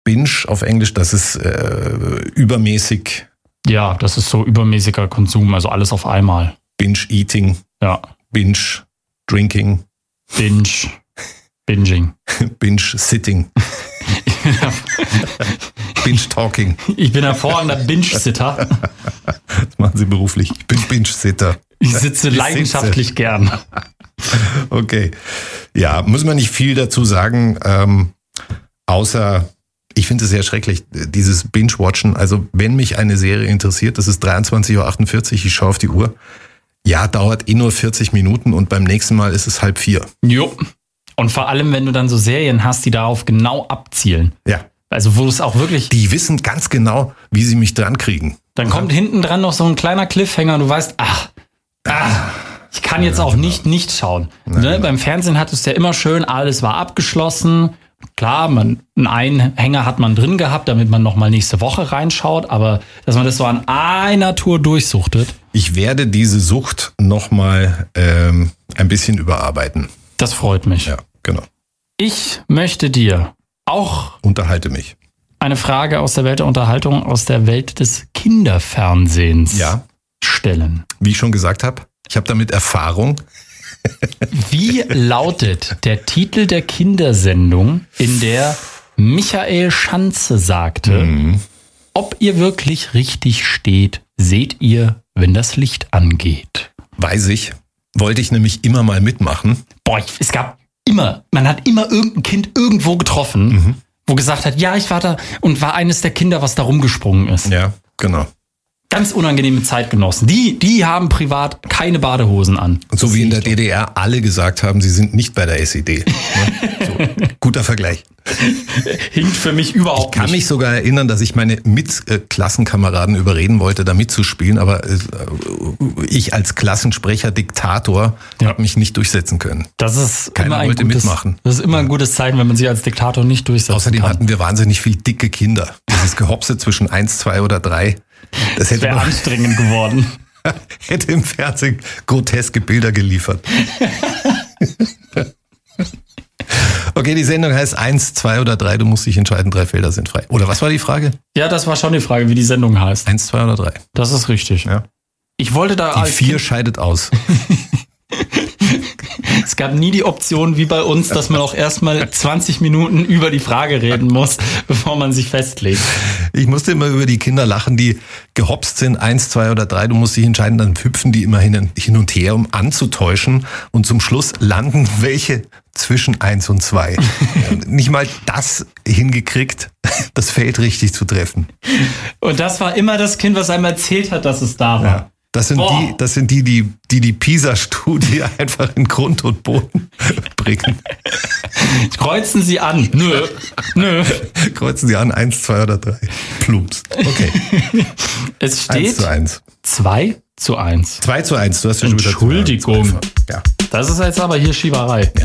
Binge auf Englisch, das ist übermäßig. Ja, das ist so übermäßiger Konsum, also alles auf einmal. Binge-Eating. Ja. Binge-Drinking. Binging. Binge-Sitting. Binge-Talking. Ich bin hervorragender Binge-Sitter. Das machen Sie beruflich. Ich bin Binge-Sitter. Ich sitze leidenschaftlich gern. Okay. Ja, muss man nicht viel dazu sagen, außer, ich finde es sehr schrecklich, dieses Binge-Watchen. Also wenn mich eine Serie interessiert, das ist 23.48 Uhr, ich schaue auf die Uhr. Ja, dauert nur 40 Minuten und beim nächsten Mal ist es 3:30. Jo. Und vor allem, wenn du dann so Serien hast, die darauf genau abzielen. Ja. Also wo es auch wirklich... Die wissen ganz genau, wie sie mich dran kriegen. Dann kommt hinten dran noch so ein kleiner Cliffhanger und du weißt, ich kann jetzt auch nicht schauen. Ne? Beim Fernsehen hattest du ja immer schön, alles war abgeschlossen. Klar, einen Einhänger hat man drin gehabt, damit man nochmal nächste Woche reinschaut. Aber dass man das so an einer Tour durchsuchtet. Ich werde diese Sucht nochmal ein bisschen überarbeiten. Das freut mich. Ja, genau. Ich möchte dir auch unterhalte mich. Eine Frage aus der Welt der Unterhaltung, aus der Welt des Kinderfernsehens stellen. Wie ich schon gesagt habe, ich habe damit Erfahrung. Wie lautet der Titel der Kindersendung, in der Michael Schanze sagte, ob ihr wirklich richtig steht, seht ihr, wenn das Licht angeht? Weiß ich. Wollte ich nämlich immer mal mitmachen. Es gab man hat immer irgendein Kind irgendwo getroffen, wo gesagt hat, ja, ich war da und war eines der Kinder, was da rumgesprungen ist. Ja, genau. Ganz unangenehme Zeitgenossen. Die haben privat keine Badehosen an. Und so wie in der DDR alle gesagt haben, sie sind nicht bei der SED. So, guter Vergleich. Hinkt für mich überhaupt nicht. Ich kann mich sogar erinnern, dass ich meine Mitklassenkameraden überreden wollte, da mitzuspielen, aber ich als Klassensprecher, Diktator, habe mich nicht durchsetzen können. Keiner wollte mitmachen. Das ist immer ein gutes Zeichen, wenn man sich als Diktator nicht durchsetzen Außerdem kann. hatten wir wahnsinnig viel dicke Kinder. Dieses Gehopse zwischen 1, 2 oder 3. Das wäre anstrengend geworden. Hätte im Fernsehen groteske Bilder geliefert. Okay, die Sendung heißt 1, 2 oder 3. Du musst dich entscheiden, 3 Felder sind frei. Oder was war die Frage? Ja, das war schon die Frage, wie die Sendung heißt. 1, 2 oder 3. Das ist richtig. Ja. Ich wollte da die 4 scheidet aus. Es gab nie die Option wie bei uns, dass man auch erstmal 20 Minuten über die Frage reden muss, bevor man sich festlegt. Ich musste immer über die Kinder lachen, die gehopst sind, 1, 2 oder 3. Du musst dich entscheiden, dann hüpfen die immer hin und her, um anzutäuschen. Und zum Schluss landen welche zwischen 1 und 2. Nicht mal das hingekriegt, das Feld richtig zu treffen. Und das war immer das Kind, was einem erzählt hat, dass es da war. Ja. Das sind die PISA-Studie einfach in Grund und Boden bringen. Kreuzen Sie an. Nö. Kreuzen Sie an, 1, 2 oder 3. Plumps. Okay. Es steht 1:1. 2:1. 2:1. Du hast ja schon wieder Entschuldigung. Ja. Das ist jetzt aber hier Schieberei.